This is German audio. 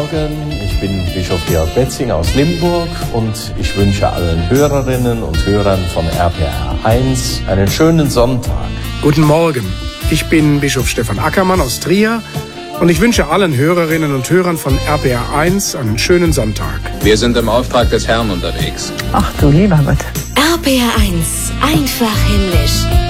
Morgen, ich bin Bischof Georg Betzing aus Limburg und ich wünsche allen Hörerinnen und Hörern von RPR 1 einen schönen Sonntag. Guten Morgen, ich bin Bischof Stefan Ackermann aus Trier und ich wünsche allen Hörerinnen und Hörern von RPR 1 einen schönen Sonntag. Wir sind im Auftrag des Herrn unterwegs. Ach du lieber Gott. RPR 1, einfach himmlisch.